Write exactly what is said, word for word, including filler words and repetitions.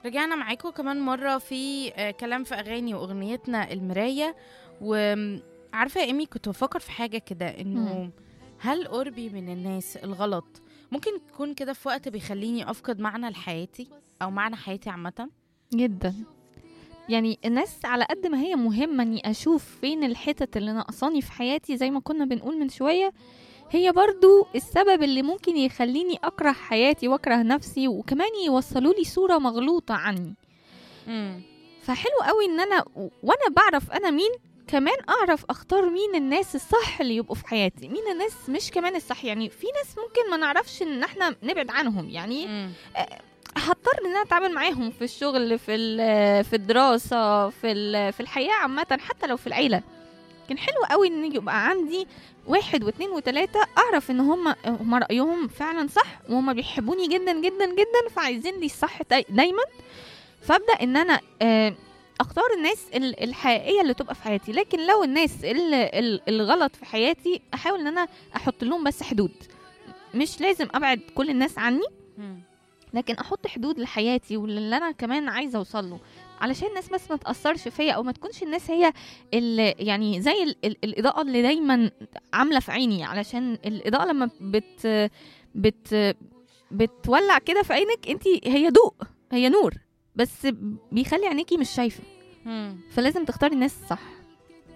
رجعنا معاكم كمان مرة في آه، كلام في أغاني وأغنيتنا المراية. وعارفة يا إيمي، كنت بفكر في حاجة كده، مم. إنه هل قربي من الناس الغلط ممكن يكون كده في وقت بيخليني أفقد معنى لحياتي أو معنى حياتي عامة؟ جدا. يعني الناس على قد ما هي مهمة اني اشوف فين الحتت اللي ناقصاني في حياتي زي ما كنا بنقول من شوية، هي برضو السبب اللي ممكن يخليني اكره حياتي واكره نفسي، وكمان يوصلوا لي صورة مغلوطة عني. مم. فحلو قوي ان انا و- وانا بعرف انا مين، كمان اعرف اختار مين الناس الصح اللي يبقوا في حياتي، مين الناس مش كمان الصح. يعني في ناس ممكن ما نعرفش ان احنا نبعد عنهم، يعني مم. هضطر ان انا اتعامل معاهم في الشغل، في ال- في الدراسه، في ال- في الحياه عامه، حتى لو في العيله. كان حلو قوي ان يبقى عندي واحد واثنين وثلاثة اعرف ان هم هم رايهم فعلا صح، وهم بيحبوني جدا جدا جدا، فعايزين لي الصح داي- دايما. فابدا ان انا آه، اختار الناس ال- الحقيقيه اللي تبقى في حياتي. لكن لو الناس ال- ال- الغلط في حياتي، احاول ان انا احط لهم بس حدود. مش لازم ابعد كل الناس عني، مم. لكن احط حدود لحياتي واللي انا كمان عايزه اوصل له، علشان الناس بس ما تاثرش فيا، او ما تكونش الناس هي اللي يعني زي ال ال الاضاءه اللي دايما عامله في عيني. علشان الاضاءه لما بت بت بتولع كده في عينك انت، هي ضوء، هي نور، بس بيخلي عينيكي مش شايفه. مم. فلازم تختاري الناس صح.